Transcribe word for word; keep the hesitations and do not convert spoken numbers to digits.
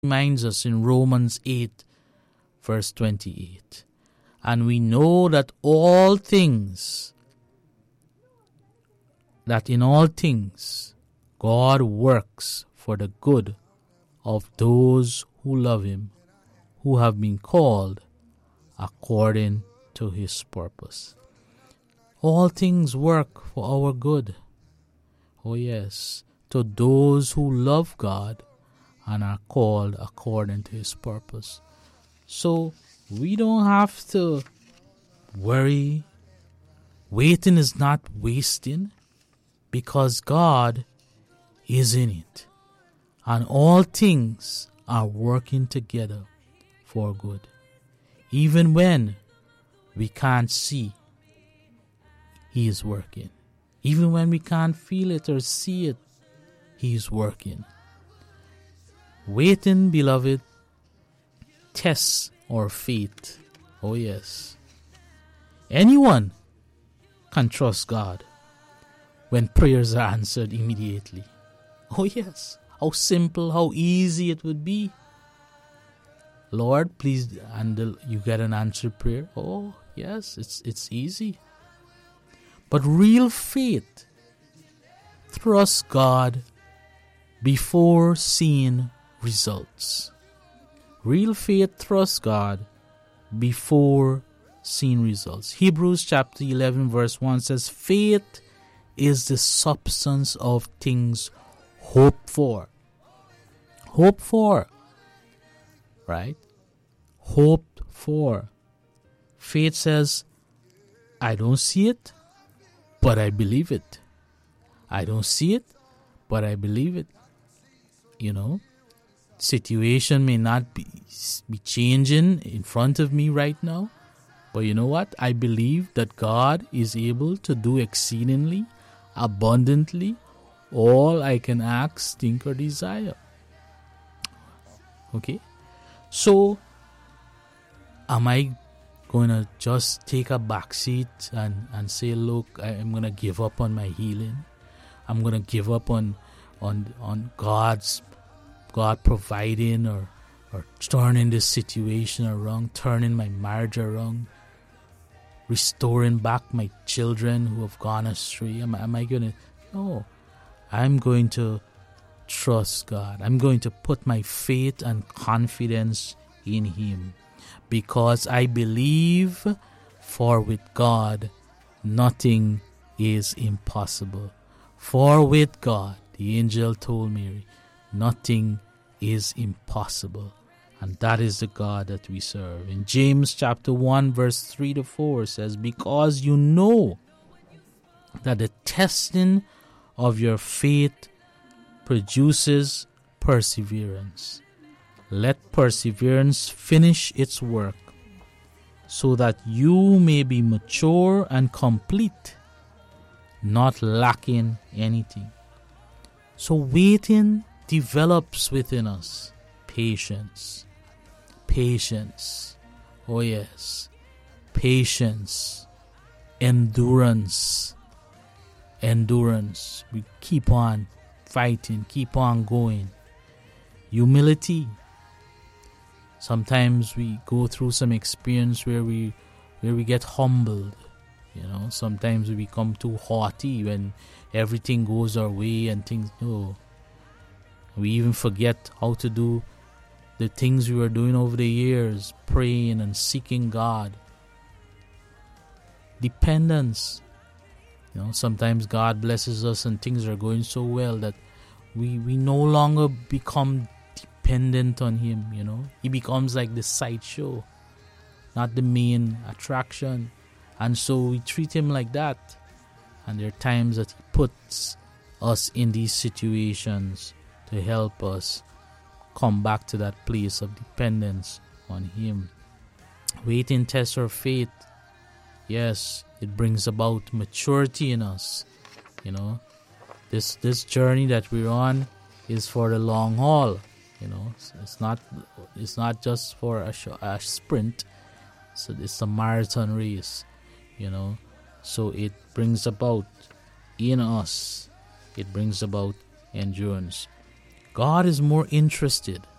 reminds us in Romans eight, verse twenty-eight. And we know that all things, that in all things, God works for the good of those who love him, who have been called according to his purpose. All things work for our good. Oh yes, to those who love God and are called according to his purpose. So we don't have to worry. Waiting is not wasting, because God is in it. And all things are working together for good. Even when we can't see, he is working. Even when we can't feel it or see it, he is working. Waiting, beloved, tests our faith. Oh yes. Anyone can trust God when prayers are answered immediately. Oh yes. How simple, how easy it would be. Lord, please, and you get an answered prayer. Oh yes, it's it's easy. But real faith trusts God before seeing results. Real faith trusts God before seeing results. Hebrews chapter eleven verse one says, faith is the substance of things hoped for. Hoped for. Right? Hoped for. Faith says, I don't see it, but I believe it. I don't see it, but I believe it. You know, situation may not be, be changing in front of me right now, but you know what? I believe that God is able to do exceedingly, abundantly, all I can ask, think, or desire. Okay? So, am I going to just take a back seat and, and say, look, I, I'm going to give up on my healing. I'm going to give up on on on God's God providing or, or turning this situation around, turning my marriage around, restoring back my children who have gone astray. Am, am I going to? No. I'm going to trust God. I'm going to put my faith and confidence in him, because I believe, for with God nothing is impossible. For with God, the angel told Mary, nothing is impossible. And that is the God that we serve. In James chapter one verse three to four says, because you know that the testing of your faith produces perseverance. Let perseverance finish its work, so that you may be mature and complete, not lacking anything. So waiting develops within us patience. Patience. Oh yes. Patience. Endurance. Endurance. We keep on fighting, keep on going. Humility. Sometimes we go through some experience where we where we get humbled. You know, sometimes we become too haughty when everything goes our way and things no. We even forget how to do the things we were doing over the years, praying and seeking God. Dependence. You know, sometimes God blesses us and things are going so well that we, we no longer become dependent on him, you know. He becomes like the sideshow, not the main attraction. And so we treat him like that. And there are times that he puts us in these situations to help us come back to that place of dependence on him. Waiting tests our faith. Yes, it brings about maturity in us. You know, this this journey that we're on is for the long haul. You know, it's not it's not just for a, sh- a sprint. So it's a marathon race. You know, so it brings about in us, it brings about endurance. God is more interested